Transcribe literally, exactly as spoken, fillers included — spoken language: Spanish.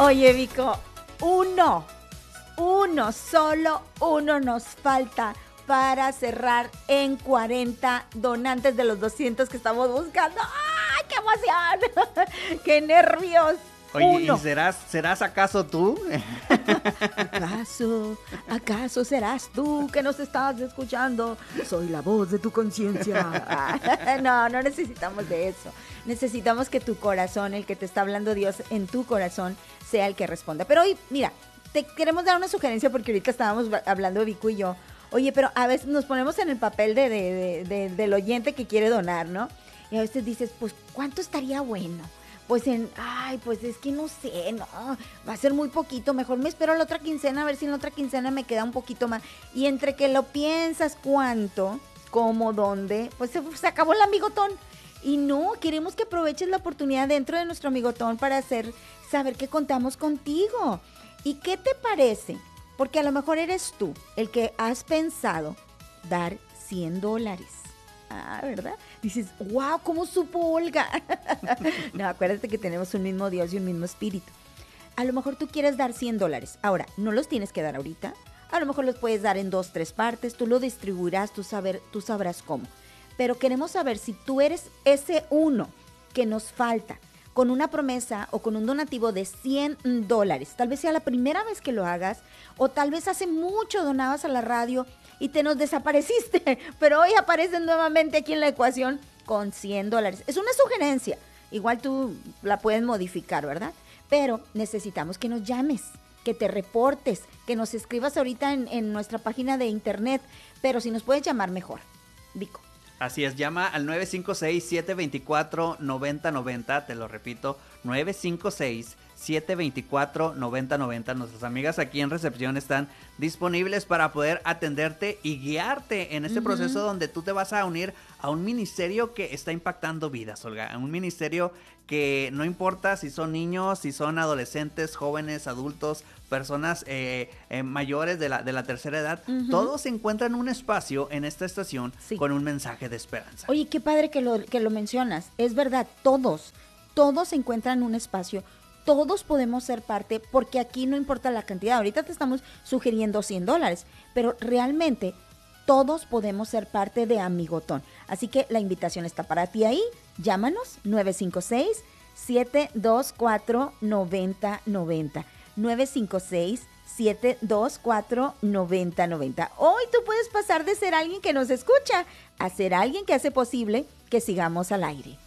Oye, Vico, uno, uno, solo uno nos falta para cerrar en cuarenta donantes de los doscientos que estamos buscando. ¡Ay, qué emoción! ¡Qué nervios! Oye, Uno. ¿y serás, serás acaso tú? ¿Acaso, acaso serás tú que nos estás escuchando? Soy la voz de tu conciencia. No, no necesitamos de eso. Necesitamos que tu corazón, el que te está hablando Dios en tu corazón, sea el que responda. Pero hoy, mira, te queremos dar una sugerencia porque ahorita estábamos hablando Vico y yo. Oye, pero a veces nos ponemos en el papel de, de, de, de, del oyente que quiere donar, ¿no? Y a veces dices, pues, ¿cuánto estaría bueno? Pues en, ay, pues es que no sé, no, va a ser muy poquito, mejor me espero la otra quincena a ver si en la otra quincena me queda un poquito más. Y entre que lo piensas cuánto, cómo, dónde, pues se, se acabó el amigotón. Y no, queremos que aproveches la oportunidad dentro de nuestro amigotón para hacer, saber que contamos contigo. ¿Y qué te parece? Porque a lo mejor eres tú el que has pensado dar cien dólares. Ah, ¿verdad? Dices, wow, ¿cómo supo Olga? No, acuérdate que tenemos un mismo Dios y un mismo espíritu. A lo mejor tú quieres dar cien dólares. Ahora, no los tienes que dar ahorita. A lo mejor los puedes dar en dos, tres partes. Tú lo distribuirás, tú, saber, tú sabrás cómo. Pero queremos saber si tú eres ese uno que nos falta, con una promesa o con un donativo de cien dólares. Tal vez sea la primera vez que lo hagas, o tal vez hace mucho donabas a la radio y te nos desapareciste, pero hoy apareces nuevamente aquí en la ecuación con cien dólares. Es una sugerencia, igual tú la puedes modificar, ¿verdad? Pero necesitamos que nos llames, que te reportes, que nos escribas ahorita en, en nuestra página de internet, pero si nos puedes llamar mejor, Vico. Así es, llama al nueve cinco seis, siete dos cuatro, nueve cero nueve cero, te lo repito, nueve cinco seis, siete dos cuatro, nueve cero nueve cero. Nuestras amigas aquí en recepción están disponibles para poder atenderte y guiarte en este uh-huh. proceso donde tú te vas a unir a un ministerio que está impactando vidas, Olga, a un ministerio que no importa si son niños, si son adolescentes, jóvenes, adultos, personas eh, eh, mayores de la, de la tercera edad, uh-huh. todos encuentran un espacio en esta estación sí. con un mensaje de esperanza. Oye, qué padre que lo, que lo mencionas, es verdad, todos, todos encuentran un espacio, todos podemos ser parte, porque aquí no importa la cantidad, ahorita te estamos sugiriendo cien dólares, pero realmente todos podemos ser parte de Amigotón, así que la invitación está para ti ahí, llámanos nueve cinco seis, siete dos cuatro, nueve cero nueve cero, nueve cinco seis, siete dos cuatro, nueve cero nueve cero. Hoy tú puedes pasar de ser alguien que nos escucha a ser alguien que hace posible que sigamos al aire.